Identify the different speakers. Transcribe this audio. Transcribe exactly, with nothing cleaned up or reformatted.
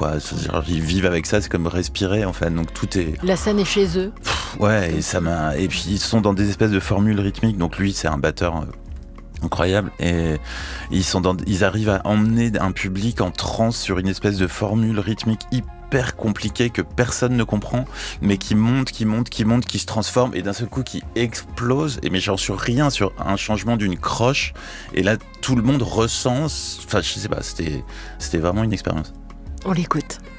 Speaker 1: quoi. Genre, ils vivent avec ça, c'est comme respirer en fait. Donc tout est.
Speaker 2: La scène est chez eux.
Speaker 1: Pff, ouais, et ça m'a. Et puis ils sont dans des espèces de formules rythmiques. Donc lui, c'est un batteur. Euh, incroyable, et ils, sont dans, ils arrivent à emmener un public en transe sur une espèce de formule rythmique hyper compliquée que personne ne comprend, mais qui monte, qui monte, qui monte, qui se transforme, et d'un seul coup qui explose, et mais genre sur rien, sur un changement d'une croche, et là tout le monde ressent, enfin je sais pas, c'était, c'était vraiment une expérience.
Speaker 2: On l'écoute.